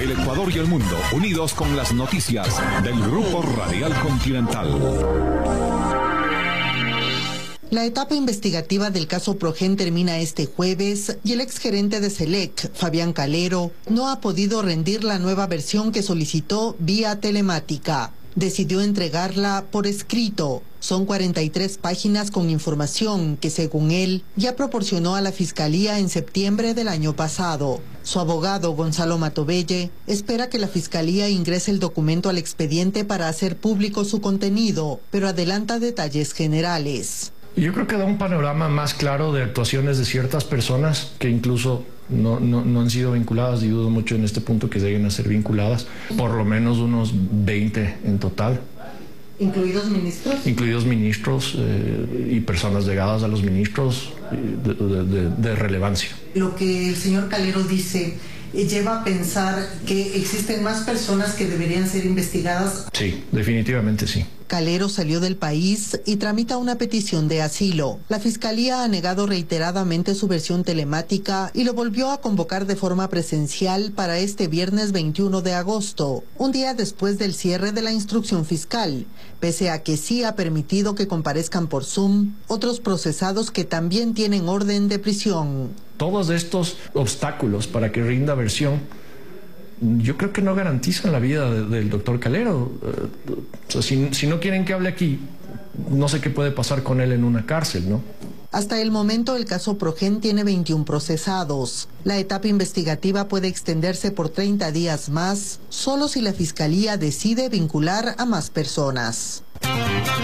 El Ecuador y el mundo, unidos con las noticias del Grupo Radial Continental. La etapa investigativa del caso Progen termina este jueves y el exgerente de SELEC, Fabián Calero, no ha podido rendir la nueva versión que solicitó vía telemática. Decidió entregarla por escrito. Son 43 páginas con información que, según él, ya proporcionó a la Fiscalía en septiembre del año pasado. Su abogado, Gonzalo Matobelle, espera que la Fiscalía ingrese el documento al expediente para hacer público su contenido, pero adelanta detalles generales. Yo creo que da un panorama más claro de actuaciones de ciertas personas que incluso no han sido vinculadas, y dudo mucho en este punto que lleguen a ser vinculadas, por lo menos unos 20 en total. ¿Incluidos ministros? Incluidos ministros y personas llegadas a los ministros de relevancia. Lo que el señor Calero dice lleva a pensar que existen más personas que deberían ser investigadas. Sí, definitivamente sí. Calero salió del país y tramita una petición de asilo. La Fiscalía ha negado reiteradamente su versión telemática y lo volvió a convocar de forma presencial para este viernes 21 de agosto, un día después del cierre de la instrucción fiscal, pese a que sí ha permitido que comparezcan por Zoom otros procesados que también tienen orden de prisión. Todos estos obstáculos para que rinda versión, yo creo que no garantizan la vida del doctor Calero. O sea, si no quieren que hable aquí, no sé qué puede pasar con él en una cárcel, ¿no? Hasta el momento, el caso Progen tiene 21 procesados. La etapa investigativa puede extenderse por 30 días más, solo si la Fiscalía decide vincular a más personas.